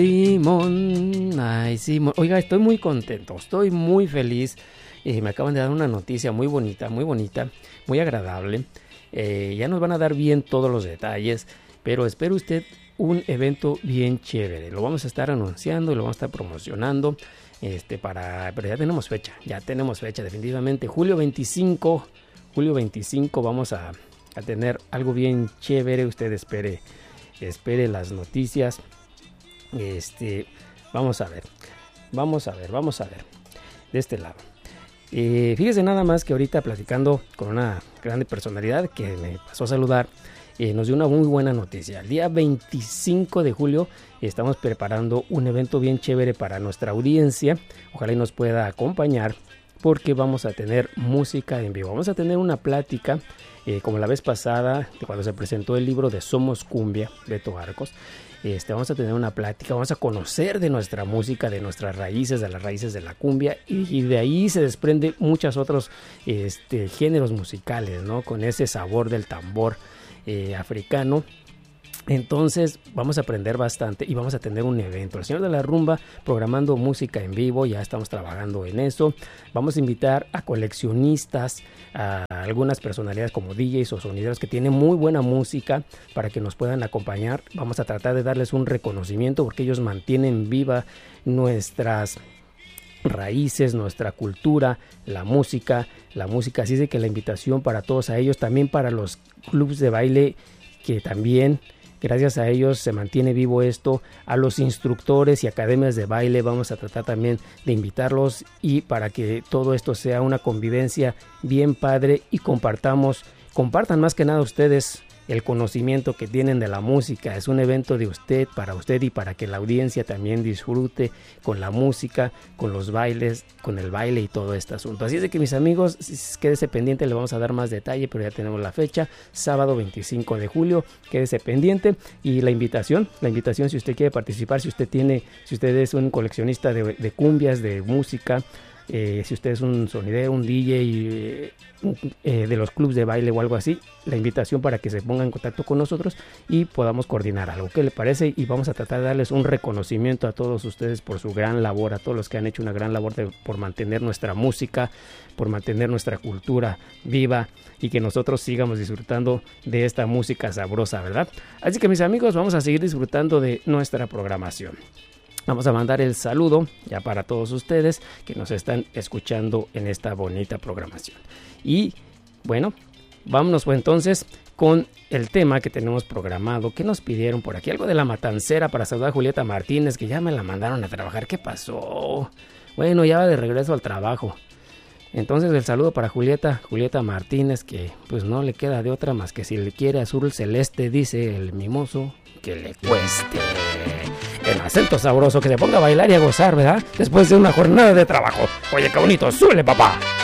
Simón, ay Simón, oiga, estoy muy contento, estoy muy feliz. Me acaban de dar una noticia muy bonita, muy agradable. Ya nos van a dar bien todos los detalles, pero espere usted un evento bien chévere. Lo vamos a estar anunciando y lo vamos a estar promocionando. Pero ya tenemos fecha, definitivamente. Julio 25 vamos a tener algo bien chévere. Usted espere las noticias. Vamos a ver. De este lado. Fíjese nada más que ahorita platicando con una grande personalidad que me pasó a saludar, nos dio una muy buena noticia. El día 25 de julio estamos preparando un evento bien chévere para nuestra audiencia. Ojalá y nos pueda acompañar porque vamos a tener música en vivo. Vamos a tener una plática como la vez pasada, cuando se presentó el libro de Somos Cumbia, Beto Arcos. Vamos a tener una plática, vamos a conocer de nuestra música, de nuestras raíces, de las raíces de la cumbia, y de ahí se desprende muchos otros géneros musicales, ¿no? Con ese sabor del tambor africano. Entonces vamos a aprender bastante y vamos a tener un evento. El Señor de la Rumba programando música en vivo, ya estamos trabajando en eso. Vamos a invitar a coleccionistas, a algunas personalidades como DJs o sonideros que tienen muy buena música para que nos puedan acompañar. Vamos a tratar de darles un reconocimiento porque ellos mantienen viva nuestras raíces, nuestra cultura, la música. Así de que la invitación para todos a ellos, también para los clubs de baile que también... Gracias a ellos se mantiene vivo esto. A los instructores y academias de baile vamos a tratar también de invitarlos y para que todo esto sea una convivencia bien padre y compartan más que nada ustedes el conocimiento que tienen de la música. Es un evento de usted, para usted y para que la audiencia también disfrute con la música, con los bailes, con el baile y todo este asunto. Así es de que mis amigos, quédese pendiente, le vamos a dar más detalle, pero ya tenemos la fecha, sábado 25 de julio, quédese pendiente. Y la invitación si usted quiere participar, si usted es un coleccionista de cumbias, de música, si usted es un sonidero, un DJ de los clubs de baile o algo así, la invitación para que se ponga en contacto con nosotros y podamos coordinar algo. ¿Qué le parece? Y vamos a tratar de darles un reconocimiento a todos ustedes por su gran labor, a todos los que han hecho una gran labor por mantener nuestra música, por mantener nuestra cultura viva y que nosotros sigamos disfrutando de esta música sabrosa, ¿verdad? Así que mis amigos, vamos a seguir disfrutando de nuestra programación. Vamos a mandar el saludo ya para todos ustedes que nos están escuchando en esta bonita programación. Y bueno, vámonos pues entonces con el tema que tenemos programado, que nos pidieron por aquí, algo de La Matancera para saludar a Julieta Martínez, que ya me la mandaron a trabajar. ¿Qué pasó? Bueno, ya va de regreso al trabajo. Entonces el saludo para Julieta Martínez, que pues no le queda de otra más que si le quiere azul celeste, dice el mimoso, que le cueste. El acento sabroso, que se ponga a bailar y a gozar, ¿verdad? Después de una jornada de trabajo. Oye, qué bonito, súbele, papá.